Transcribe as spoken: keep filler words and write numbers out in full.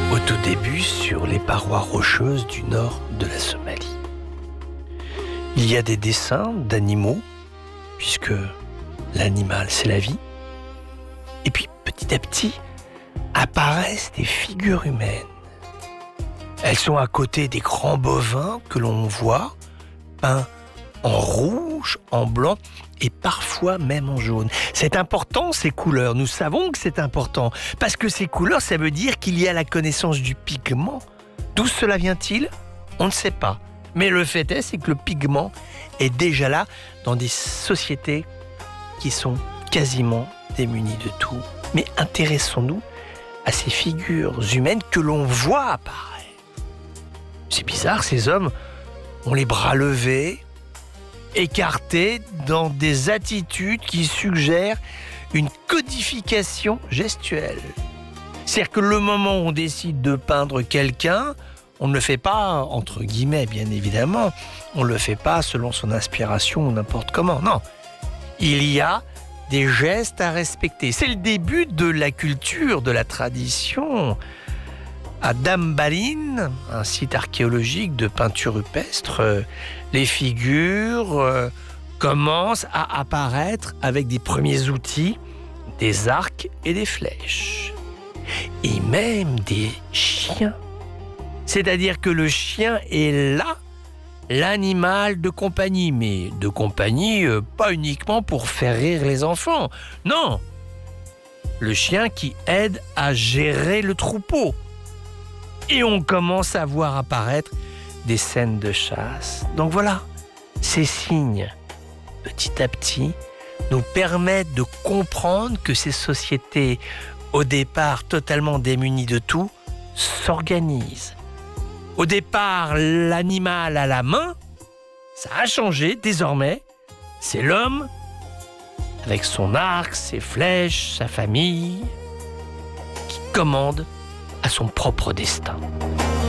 Au tout début, sur les parois rocheuses du nord de la Somalie, il y a des dessins d'animaux, puisque l'animal, c'est la vie. Et puis, petit à petit, apparaissent des figures humaines. Elles sont à côté des grands bovins que l'on voit, peints en rouge, en blanc et parfois même en jaune. C'est important, ces couleurs. Nous savons que c'est important. Parce que ces couleurs, ça veut dire qu'il y a la connaissance du pigment. D'où cela vient-il ? On ne sait pas. Mais le fait est, c'est que le pigment est déjà là dans des sociétés qui sont quasiment démunies de tout. Mais intéressons-nous à ces figures humaines que l'on voit apparaître. C'est bizarre, ces hommes ont les bras levés, écartés dans des attitudes qui suggèrent une codification gestuelle. C'est-à-dire que le moment où on décide de peindre quelqu'un, on ne le fait pas, entre guillemets bien évidemment, on ne le fait pas selon son inspiration ou n'importe comment, non. Il y a des gestes à respecter. C'est le début de la culture, de la tradition. À Dambalin, un site archéologique de peinture rupestre, euh, les figures euh, commencent à apparaître avec des premiers outils, des arcs et des flèches. Et même des chiens. C'est-à-dire que le chien est là, l'animal de compagnie. Mais de compagnie, euh, pas uniquement pour faire rire les enfants. Non, le chien qui aide à gérer le troupeau. Et on commence à voir apparaître des scènes de chasse. Donc voilà, ces signes, petit à petit, nous permettent de comprendre que ces sociétés, au départ totalement démunies de tout, s'organisent. Au départ, l'animal à la main, ça a changé désormais. C'est l'homme, avec son arc, ses flèches, sa famille, qui commande à son propre destin.